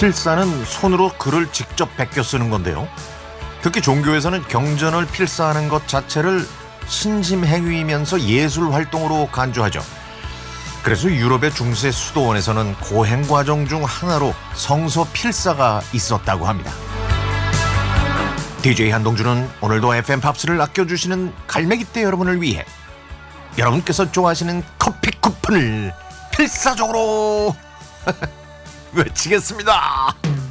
필사는 손으로 글을 직접 베껴 쓰는 건데요. 특히 종교에서는 경전을 필사하는 것 자체를 신심행위이면서 예술활동으로 간주하죠. 그래서 유럽의 중세 수도원에서는 고행과정 중 하나로 성서 필사가 있었다고 합니다. DJ 한동준은 오늘도 FM 팝스를 아껴주시는 갈매기떼 여러분을 위해 여러분께서 좋아하시는 커피 쿠폰을 필사적으로 외치겠습니다.